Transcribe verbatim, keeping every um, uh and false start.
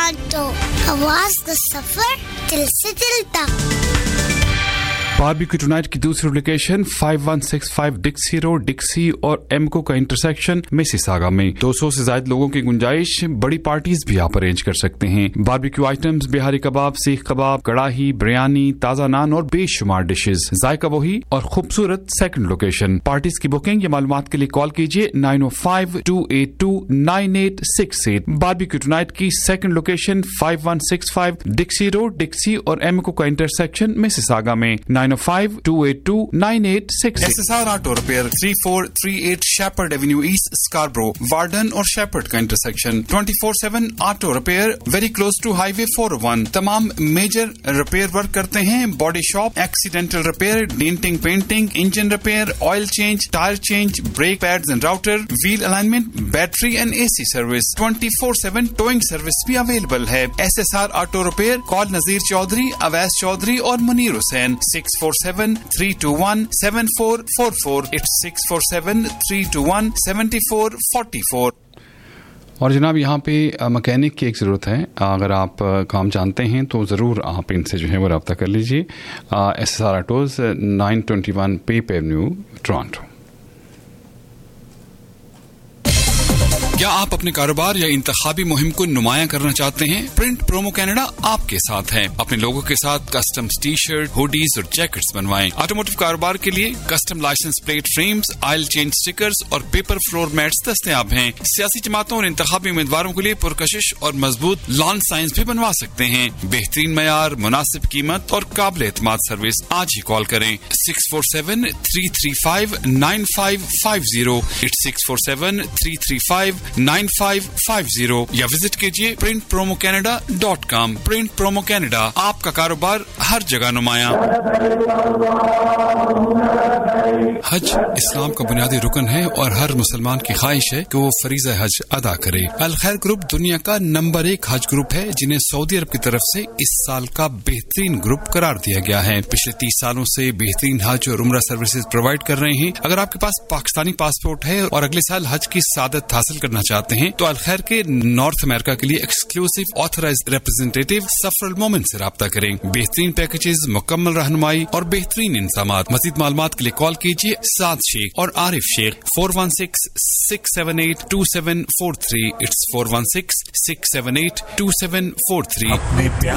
Toronto, आवाज the सफर दिल से दिल तक। बारबेक्यू टुनाइट की दूसरी location five one six five डिक्सी road, डिक्सी और एमको का इंटरसेक्शन मिसिसागा में। दो सौ से ज्यादा लोगों की गुंजाइश, बड़ी पार्टीज भी आप अरेंज कर सकते हैं। बारबेक्यू आइटम्स, बिहारी कबाब, सीख कबाब, कड़ाही, बिरयानी, ताजा नान और बेशुमार डिशेज। जायका वही और खूबसूरत सेकंड लोकेशन। पार्टीज की बुकिंग या मालूमात के लिए कॉल कीजिए nine O five to eight to nine eight six eight. Barbecue tonight की second location five one six five डिक्सी road, डिक्सी और एमको का इंटरसेक्शन मिसिसागा में। Nine O five to eight to nine eight six eight. S S R auto repair, three four three eight shepherd Avenue east, Scarborough, warden और shepherd का intersection. Twenty four seven auto repair, very close to highway four O one. तमाम major repair work करते हैं। Body shop, accidental repair, denting, painting, engine repair, oil change, tyre change, brake pads and router, wheel alignment, battery and AC service. Twenty four seven towing service भी available है। S S R auto repair, call नजीर चौधरी, अवैस चौधरी और Munir Hussain. Six four seven three to one seven four four four. It's six four seven three to one seven four four four. और जनाब यहाँ पे mechanic की एक ज़रूरत है। अगर आप काम जानते हैं तो ज़रूर आप इनसे जो है वो रब्ता कर लीजिए। S S R autos, nine twenty one पेप एवेन्यू, टोरंटो। क्या आप अपने कारोबार या इंतखाबी मुहिम को नुमायां करना चाहते हैं? प्रिंट प्रोमो कनाडा आपके साथ है। अपने लोगों के साथ कस्टम टी शर्ट, हुडीज और जैकेट्स बनवाएं। ऑटोमोटिव कारोबार के लिए custom licence plate frames, oil change stickers और पेपर फ्लोर मैट्स दस्तयाब हैं। सियासी जमातों और इंतखाबी उम्मीदवारों के लिए पुरकशिश और मजबूत लॉन साइंस भी बनवा सकते हैं। बेहतरीन मयार, मुनासिब कीमत और काबिल एतमाद सर्विस। आज ही कॉल करें six four seven three three five nine five five zero. It's six four seven three three five nine five five zero या विजिट कीजिए print promo Canada dot com. Print promo Canada, आपका कारोबार हर जगह नुमाया। हज इस्लाम का बुनियादी रुकन है और हर मुसलमान की ख्वाहिश है कि वो फरीज़ा हज अदा करे। अल खैर ग्रुप दुनिया का नंबर एक हज ग्रुप है जिन्हें सऊदी अरब की तरफ से इस साल का बेहतरीन ग्रुप करार दिया गया है। पिछले तीस सालों से बेहतरीन हज और उम्रा सर्विसेज प्रोवाइड कर रहे हैं। अगर आपके पास पाकिस्तानी पासपोर्ट है और अगले साल हज की सादत हासिल करना चाहते हैं तो अल खैर के नॉर्थ अमेरिका के लिए एक्सक्लूसिव ऑथराइज्ड रिप्रेजेंटेटिव सफरल मोमिन से राब्ता करें। बेहतरीन पैकेजेस, मुकम्मल रहनुमाई और बेहतरीन इंतजामात। मज़ीद मालूमात के लिए कॉल कीजिए साद शेख और Arif Sheikh, four one six six seven eight to seven four three. It's four one six six seven eight to seven four three. अपने प्यार